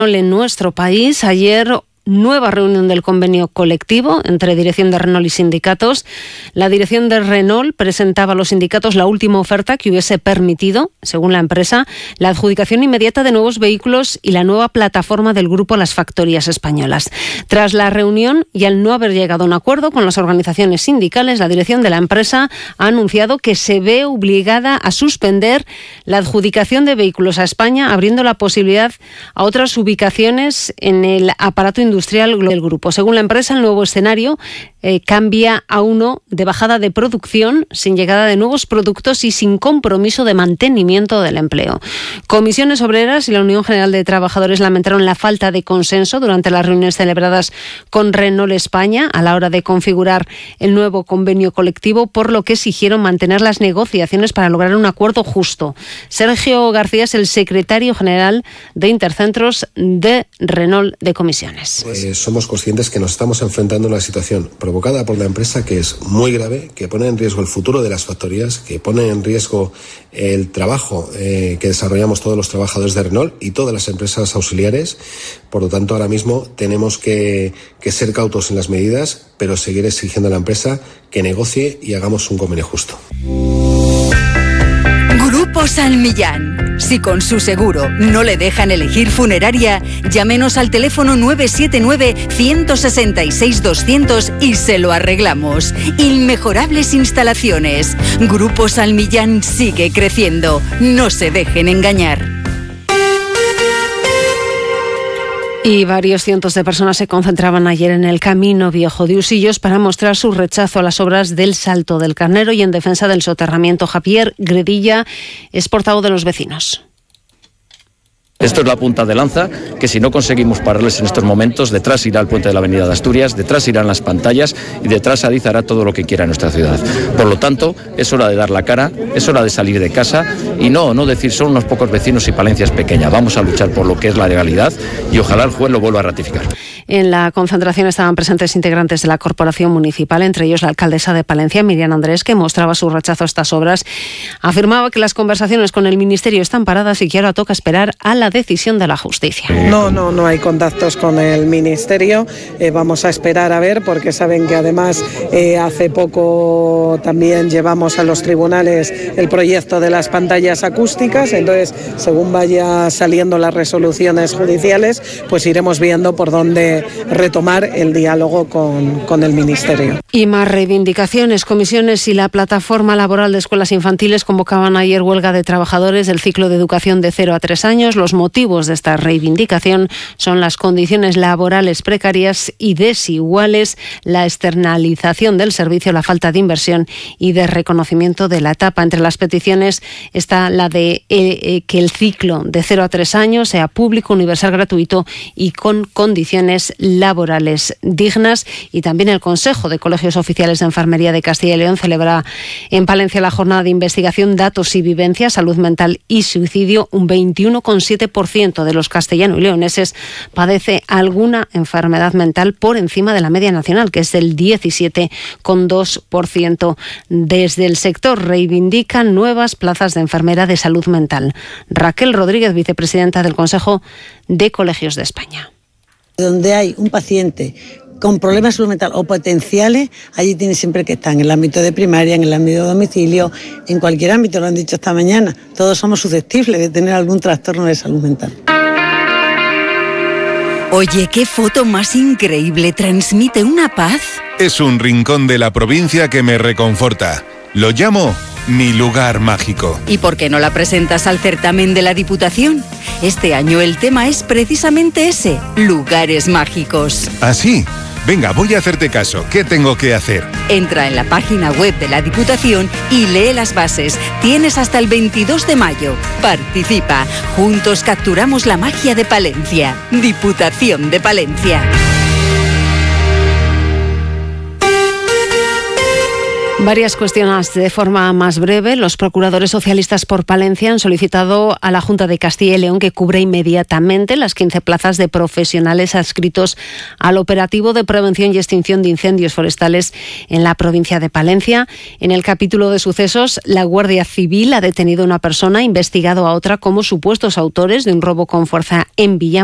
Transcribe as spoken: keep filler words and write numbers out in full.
En nuestro país, ayer, nueva reunión del convenio colectivo entre dirección de Renault y sindicatos. La dirección de Renault presentaba a los sindicatos la última oferta que hubiese permitido, según la empresa, la adjudicación inmediata de nuevos vehículos y la nueva plataforma del grupo Las Factorías Españolas. Tras la reunión y al no haber llegado a un acuerdo con las organizaciones sindicales, la dirección de la empresa ha anunciado que se ve obligada a suspender la adjudicación de vehículos a España, abriendo la posibilidad a otras ubicaciones en el aparato industrial industrial del grupo. Según la empresa, el nuevo escenario eh, cambia a uno de bajada de producción, sin llegada de nuevos productos y sin compromiso de mantenimiento del empleo. Comisiones Obreras y la Unión General de Trabajadores lamentaron la falta de consenso durante las reuniones celebradas con Renault España a la hora de configurar el nuevo convenio colectivo, por lo que exigieron mantener las negociaciones para lograr un acuerdo justo. Sergio García es el secretario general de Intercentros de Renault de Comisiones. Eh, somos conscientes que nos estamos enfrentando a una situación provocada por la empresa que es muy grave, que pone en riesgo el futuro de las factorías, que pone en riesgo el trabajo eh, que desarrollamos todos los trabajadores de Renault y todas las empresas auxiliares. Por lo tanto, ahora mismo tenemos que, que ser cautos en las medidas, pero seguir exigiendo a la empresa que negocie y hagamos un convenio justo. Grupo Salmillán. Si con su seguro no le dejan elegir funeraria, llámenos al teléfono nueve siete nueve, uno seis seis, doscientos y se lo arreglamos. Inmejorables instalaciones. Grupo Salmillán sigue creciendo. No se dejen engañar. Y varios cientos de personas se concentraban ayer en el Camino Viejo de Usillos para mostrar su rechazo a las obras del Salto del Carnero y en defensa del soterramiento. Javier Gredilla es portavoz de los vecinos. Esto es la punta de lanza, que si no conseguimos pararles en estos momentos, detrás irá el puente de la Avenida de Asturias, detrás irán las pantallas y detrás Adif hará todo lo que quiera en nuestra ciudad. Por lo tanto, es hora de dar la cara, es hora de salir de casa y no, no decir son unos pocos vecinos y Palencia es pequeña. Vamos a luchar por lo que es la legalidad y ojalá el juez lo vuelva a ratificar. En la concentración estaban presentes integrantes de la Corporación Municipal, entre ellos la alcaldesa de Palencia, Miriam Andrés, que mostraba su rechazo a estas obras. Afirmaba que las conversaciones con el Ministerio están paradas y que ahora toca esperar a la decisión de la justicia. No, no, no hay contactos con el Ministerio. Eh, vamos a esperar a ver, porque saben que además eh, hace poco también llevamos a los tribunales el proyecto de las pantallas acústicas. Entonces, según vaya saliendo las resoluciones judiciales, pues iremos viendo por dónde retomar el diálogo con, con el Ministerio. Y más reivindicaciones. Comisiones y la Plataforma Laboral de Escuelas Infantiles convocaban ayer huelga de trabajadores del ciclo de educación de cero a tres años. Los motivos de esta reivindicación son las condiciones laborales precarias y desiguales, la externalización del servicio, la falta de inversión y de reconocimiento de la etapa. Entre las peticiones está la de eh, que el ciclo de cero a tres años sea público, universal, gratuito y con condiciones laborales dignas. Y también el Consejo de Colegios Oficiales de Enfermería de Castilla y León celebra en Palencia la jornada de investigación Datos y Vivencias, Salud Mental y Suicidio. Un veintiuno coma siete por ciento de los castellanos y leoneses padece alguna enfermedad mental por encima de la media nacional, que es del diecisiete coma dos por ciento. Desde el sector reivindican nuevas plazas de enfermera de salud mental. Raquel Rodríguez, vicepresidenta del Consejo de Colegios de España. Donde hay un paciente con problemas de salud mental o potenciales, allí tiene siempre que estar, en el ámbito de primaria, en el ámbito de domicilio, en cualquier ámbito, lo han dicho esta mañana. Todos somos susceptibles de tener algún trastorno de salud mental. Oye, qué foto más increíble, transmite una paz. Es un rincón de la provincia que me reconforta. Lo llamo Mi Lugar Mágico. ¿Y por qué no la presentas al certamen de la Diputación? Este año el tema es precisamente ese, lugares mágicos. ¿Ah, sí? Venga, voy a hacerte caso. ¿Qué tengo que hacer? Entra en la página web de la Diputación y lee las bases. Tienes hasta el veintidós de mayo. Participa. Juntos capturamos la magia de Palencia. Diputación de Palencia. Varias cuestiones de forma más breve. Los procuradores socialistas por Palencia han solicitado a la Junta de Castilla y León que cubra inmediatamente las quince plazas de profesionales adscritos al operativo de prevención y extinción de incendios forestales en la provincia de Palencia. En el capítulo de sucesos, la Guardia Civil ha detenido a una persona, investigado a otra como supuestos autores de un robo con fuerza en Villa